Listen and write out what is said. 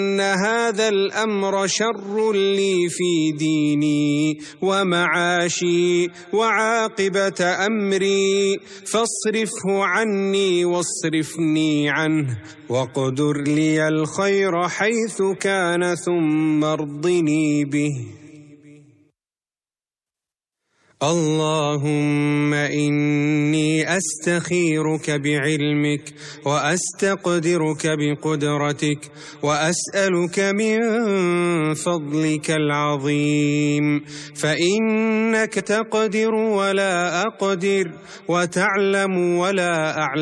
هذا الأمر شر لي في ديني ومعاشي وعاقبة أمري، فاصرفه عني واصرفني عنه، واقدر لي الخير حيث كان ثم ارضني به. اللهم إني أستخيرك بعلمك وأستقدرك بقدرتك، وأسألك من فضلك العظيم، فإنك تقدر ولا أقدر، وتعلم ولا أعلم.